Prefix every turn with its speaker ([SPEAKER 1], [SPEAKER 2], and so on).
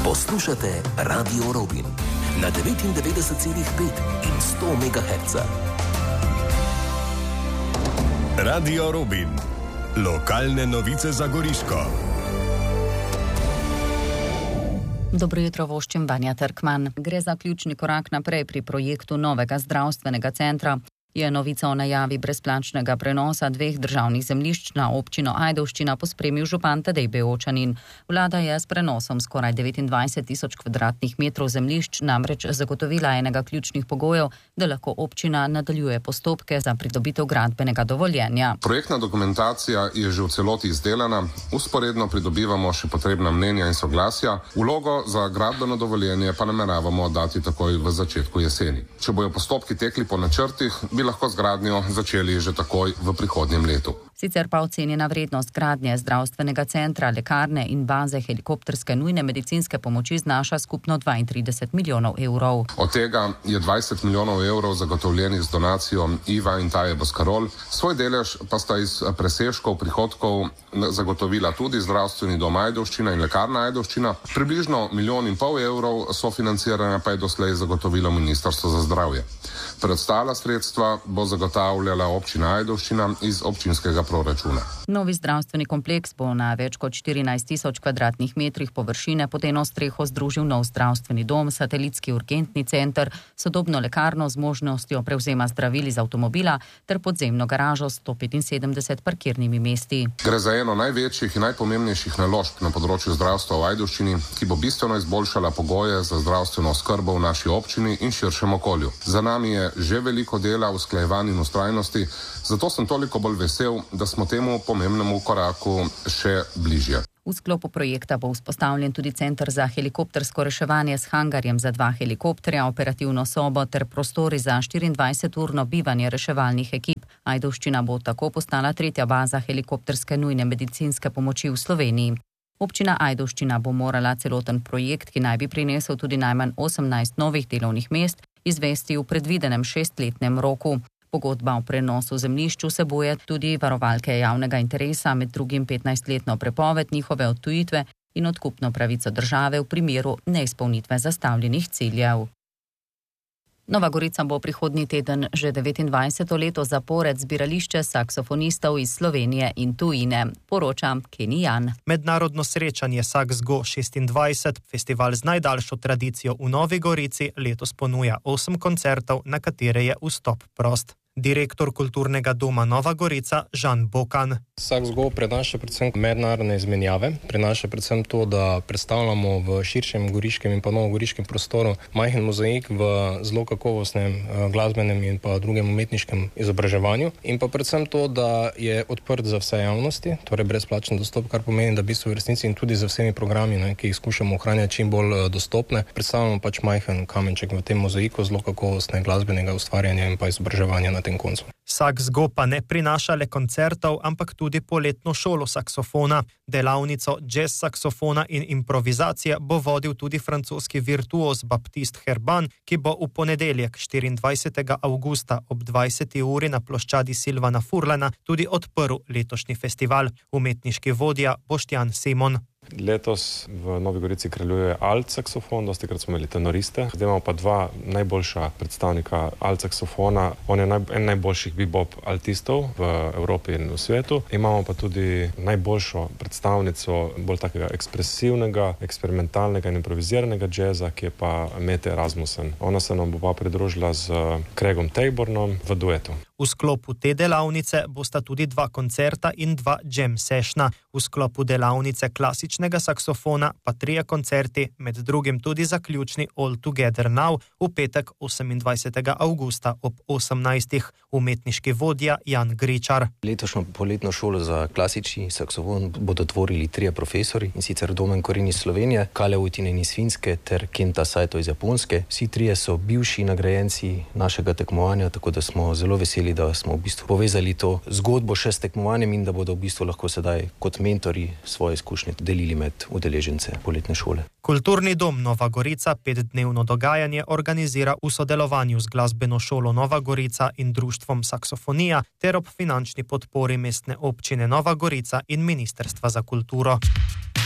[SPEAKER 1] Poslušate Radio Robin na 99,5 in 100 MHz.
[SPEAKER 2] Radio Robin. Lokalne novice za Goriško.
[SPEAKER 3] Dobro jutro, voščim Vanja Trkman. Gre za ključni korak naprej pri projektu novega zdravstvenega centra. Je novica o najavi brezplačnega prenosa 2 državnih zemljišč na občino Ajdovščina pospremil župan Tadej Beočanin. Vlada je s prenosom skoraj 29.000 kvadratnih metrov zemljišč namreč zagotovila enega ključnih pogojev, da lahko občina nadaljuje postopke za pridobitev gradbenega dovoljenja.
[SPEAKER 4] Projektna dokumentacija je že v celoti izdelana, usporedno pridobivamo še potrebna mnenja in soglasja, vlogo za gradbeno dovoljenje pa nameravamo dati takoj v začetku jeseni. Če bojo postopki tekli po načrtih, bi lahko z gradnjo začeli že takoj v prihodnjem letu.
[SPEAKER 3] Sicer pa ocenjena vrednost gradnje zdravstvenega centra, lekarne in baze helikopterske nujne medicinske pomoči znaša skupno 32 milijonov evrov.
[SPEAKER 4] Od tega je 20 milijonov evrov zagotovljenih z donacijo Iva in Taje Boskarol. Svoj delež pa sta iz presežkov prihodkov zagotovila tudi zdravstveni dom Ajdovščina in lekarna Ajdovščina. Približno 1,5 milijona evrov sofinanciranja pa je doslej zagotovilo Ministrstvo za zdravje. Preostala sredstva bo zagotavljala občina Ajdovščina iz občinskega proračuna.
[SPEAKER 3] Novi zdravstveni kompleks bo na več kot 14.000 kvadratnih metrih površine pod eno streho združil nov zdravstveni dom, satelitski urgentni center, sodobno lekarno z možnostjo prevzema zdravil iz avtomobila ter podzemno garažo s 175 parkirnimi mesti.
[SPEAKER 4] Gre za eno največjih in najpomembnejših naložb na področju zdravstva v Ajdovščini, ki bo bistveno izboljšala pogoje za zdravstveno oskrbo v naši občini in širšem okolju. Za nami je že veliko dela, usklajevanj in vztrajnosti, zato sem toliko bolj vesel, da smo temu pomembnemu koraku še bližje.
[SPEAKER 3] V sklopu projekta bo vzpostavljen tudi center za helikoptersko reševanje s hangarjem za 2 helikopterja, operativno sobo ter prostori za 24-urno bivanje reševalnih ekip. Ajdovščina bo tako postala 3. baza helikopterske nujne medicinske pomoči v Sloveniji. Občina Ajdovščina bo morala celoten projekt, ki naj bi prinesel tudi najmanj 18 novih delovnih mest, izvesti v predvidenem 6-letnem roku. Pogodba o prenosu zemljišč vsebuje tudi varovalke javnega interesa, med drugim 15-letno prepoved njihove odtujitve in odkupno pravico države v primeru neizpolnitve zastavljenih ciljev. Nova Gorica bo prihodnji teden že 29. leto zapored zbirališče saksofonistov iz Slovenije in tujine, poroča Kenny Jan.
[SPEAKER 5] Mednarodno srečanje Saxgo 26, festival z najdaljšo tradicijo v Novi Gorici, letos ponuja 8 koncertov, na katere je vstop prost. Direktor kulturnega doma Nova Gorica Žan Bokan.
[SPEAKER 6] Saxgo prinaša predvsem mednarodne izmenjave, prinaša predvsem to, da predstavljamo v širšem goriškem in pa novogoriškem prostoru majhen mozaik v zelo kakovostnem glasbenem in pa drugem umetniškem izobraževanju in pa predvsem to, da je odprt za vse javnosti, torej brezplačen dostop, kar pomeni, da v bistvu v resnici in tudi za vsemi programi, ki jih skušamo ohranjati čim bolj dostopne, predstavljamo pač majhen kamenček v tem mozaiku zelo kakovostnega glasbenega ustvarjanja in pa izobraževanja na tem koncu.
[SPEAKER 5] Saxgo pa ne prinaša le koncertov, ampak tudi poletno šolo saksofona. Delavnico jazz saksofona in improvizacije bo vodil tudi francoski virtuoz Baptiste Herban, ki bo v ponedeljek 24. avgusta ob 20. uri na ploščadi Silvana Furlana tudi odprl letošnji festival. Umetniški vodja Boštjan Simon.
[SPEAKER 7] Letos v Novi Gorici kraljuje alt saksofon, dostikrat smo imeli tenoriste. Zdaj imamo pa 2 najboljša predstavnika alt saksofona. On je en najboljših bebop altistov v Evropi in v svetu. Imamo pa tudi najboljšo predstavnico bolj takega ekspresivnega, eksperimentalnega in improviziranega džeza, ki je pa Mette Rasmussen. Ona se nam bo pa pridružila z Craigom Tabornom v duetu.
[SPEAKER 5] V sklopu te delavnice bosta tudi 2 koncerta in 2 jam sessiona. V sklopu delavnice klasičnega saksofona pa 3 koncerti, med drugim tudi zaključni All Together Now v petek 28. avgusta ob 18. Umetniški vodja Jan Gričar.
[SPEAKER 8] Letošnjo poletno šolo za klasični saksofon bodo tvorili 3 profesori, in sicer Domen Korin iz Slovenije, Kale Uitinen iz Finske ter Kenta Saito iz Japonske. Vsi 3 so bivši nagrajenci našega tekmovanja, tako da smo zelo veseli, da smo v bistvu povezali to zgodbo še s tekmovanjem in da bodo v bistvu lahko sedaj kot mentori svoje izkušnje delili med udeležence poletne šole.
[SPEAKER 5] Kulturni dom Nova Gorica 5-dnevno dogajanje organizira v sodelovanju z glasbeno šolo Nova Gorica in društvom Saksofonija ter ob finančni podpori mestne občine Nova Gorica in Ministrstva za kulturo.